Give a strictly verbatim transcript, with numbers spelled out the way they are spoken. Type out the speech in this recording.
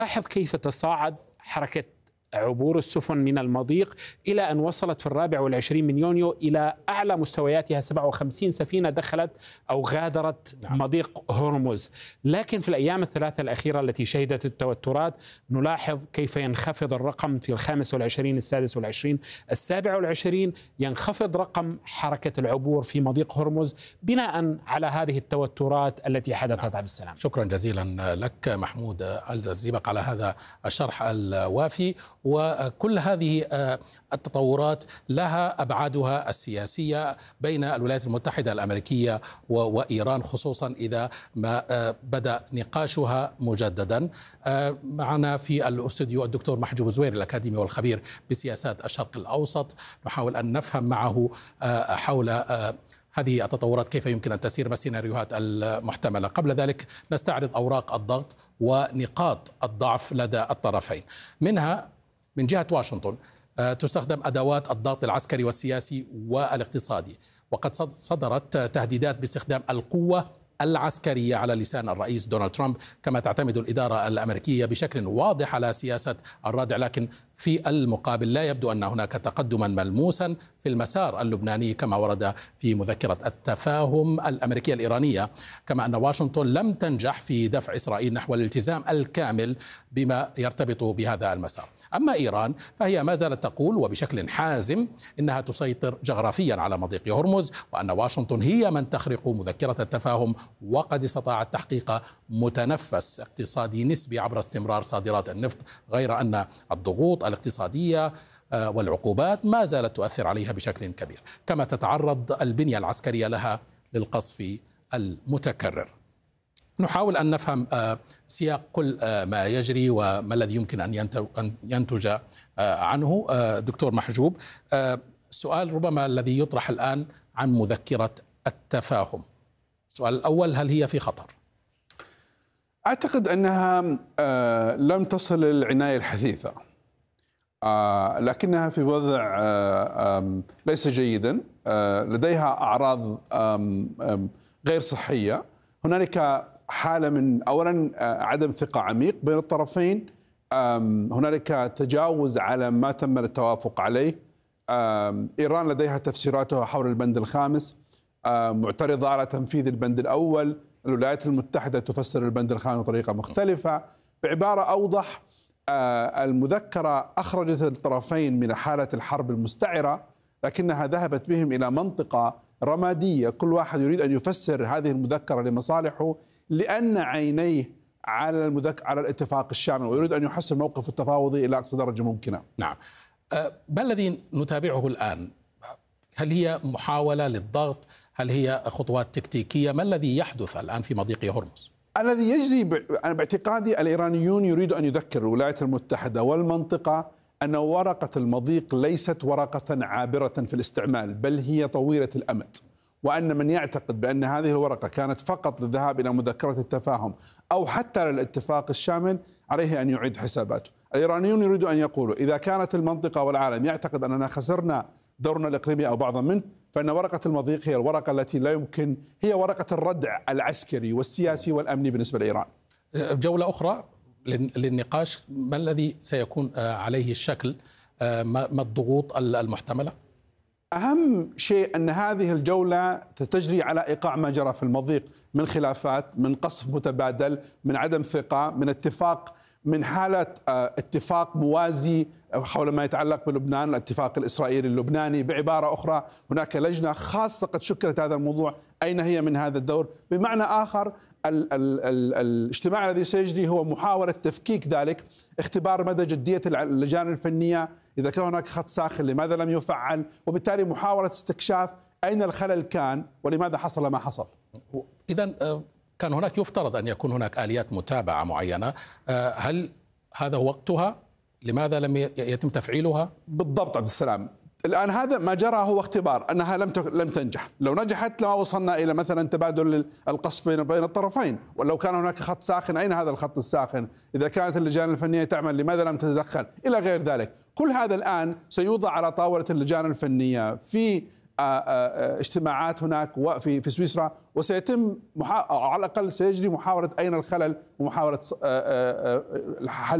لاحظ كيف تصاعد حركة عبور السفن من المضيق إلى أن وصلت في الرابع والعشرين من يونيو إلى أعلى مستوياتها. سبعة وخمسين سفينة دخلت أو غادرت نعم. مضيق هرمز. لكن في الأيام الثلاثة الأخيرة التي شهدت التوترات نلاحظ كيف ينخفض الرقم في الخامس والعشرين، السادس والعشرين، السابع والعشرين، ينخفض رقم حركة العبور في مضيق هرمز بناء على هذه التوترات التي حدثت. نعم. عبد السلام، شكرا جزيلا لك محمود الزيبق على هذا الشرح الوافي. وكل هذه التطورات لها أبعادها السياسية بين الولايات المتحدة الأمريكية وإيران، خصوصا إذا ما بدأ نقاشها مجددا. معنا في الاستوديو الدكتور محجوب زوير الأكاديمي والخبير بسياسات الشرق الأوسط، نحاول أن نفهم معه حول هذه التطورات كيف يمكن أن تسير ما السيناريوهات المحتملة. قبل ذلك نستعرض أوراق الضغط ونقاط الضعف لدى الطرفين. منها من جهة واشنطن تستخدم أدوات الضغط العسكري والسياسي والاقتصادي، وقد صدرت تهديدات باستخدام القوة العسكرية على لسان الرئيس دونالد ترامب، كما تعتمد الإدارة الأمريكية بشكل واضح على سياسة الردع. لكن في المقابل لا يبدو أن هناك تقدما ملموسا في المسار اللبناني كما ورد في مذكرة التفاهم الأمريكية الإيرانية، كما أن واشنطن لم تنجح في دفع إسرائيل نحو الالتزام الكامل بما يرتبط بهذا المسار. أما إيران فهي ما زالت تقول وبشكل حازم إنها تسيطر جغرافيا على مضيق هرمز، وأن واشنطن هي من تخرق مذكرة التفاهم، وقد استطاعت تحقيق متنفس اقتصادي نسبي عبر استمرار صادرات النفط، غير أن الضغوط الاقتصادية والعقوبات ما زالت تؤثر عليها بشكل كبير، كما تتعرض البنية العسكرية لها للقصف المتكرر. نحاول أن نفهم سياق كل ما يجري وما الذي يمكن أن ينتج عنه. دكتور محجوب، سؤال ربما الذي يطرح الآن عن مذكرة التفاهم. السؤال الأول، هل هي في خطر؟ أعتقد أنها لم تصل العناية الحثيثة، لكنها في وضع ليس جيدا، لديها أعراض غير صحية. هنالك حالة من أولا عدم ثقة عميق بين الطرفين، هنالك تجاوز على ما تم التوافق عليه. إيران لديها تفسيراتها حول البند الخامس، معترضة على تنفيذ البند الأول. الولايات المتحدة تفسر البند الخامس بطريقة مختلفة. بعبارة أوضح، المذكرة أخرجت الطرفين من حالة الحرب المستعرة، لكنها ذهبت بهم إلى منطقة رمادية، كل واحد يريد أن يفسر هذه المذكرة لمصالحه، لأن عينيه على المذكر على الاتفاق الشامل، ويريد أن يحسن موقف التفاوضي إلى أقصى درجة ممكنة. نعم. ما الذي نتابعه الآن؟ هل هي محاولة للضغط؟ هل هي خطوات تكتيكية؟ ما الذي يحدث الآن في مضيق هرمز؟ الذي يجري باعتقادي الإيرانيون يريدوا أن يذكر الولايات المتحدة والمنطقة أن ورقة المضيق ليست ورقة عابرة في الاستعمال، بل هي طويلة الأمد، وأن من يعتقد بأن هذه الورقة كانت فقط للذهاب إلى مذكرة التفاهم أو حتى للاتفاق الشامل عليه أن يعيد حساباته. الإيرانيون يريدوا أن يقولوا إذا كانت المنطقة والعالم يعتقد أننا خسرنا دورنا الإقليمي أو بعضا منه، فإن ورقة المضيق هي الورقة التي لا يمكن، هي ورقة الردع العسكري والسياسي والأمني بالنسبة لإيران. جولة أخرى للنقاش، ما الذي سيكون عليه الشكل؟ ما الضغوط المحتملة؟ أهم شيء أن هذه الجولة تجري على إيقاع ما جرى في المضيق من خلافات، من قصف متبادل، من عدم ثقة، من اتفاق، من حالة اتفاق موازي حول ما يتعلق بلبنان، الاتفاق الإسرائيلي اللبناني. بعبارة أخرى، هناك لجنة خاصة قد شكلت هذا الموضوع، أين هي من هذا الدور؟ بمعنى آخر، ال ال ال الاجتماع الذي سيجري هو محاولة تفكيك ذلك، اختبار مدى جدية اللجان الفنية، إذا كان هناك خط ساخن لماذا لم يفعل، وبالتالي محاولة استكشاف أين الخلل كان ولماذا حصل ما حصل. إذن كان هناك يفترض أن يكون هناك آليات متابعة معينة، هل هذا وقتها؟ لماذا لم يتم تفعيلها؟ بالضبط عبد السلام، الآن هذا ما جرى هو اختبار أنها لم لم تنجح. لو نجحت لما وصلنا إلى مثلا تبادل القصف بين الطرفين، ولو كان هناك خط ساخن أين هذا الخط الساخن؟ إذا كانت اللجان الفنية تعمل لماذا لم تتدخل؟ إلى غير ذلك. كل هذا الآن سيوضع على طاولة اللجان الفنية في اجتماعات هناك في في سويسرا، وسيتم محا... على الأقل سيجري محاولة أين الخلل ومحاولة حل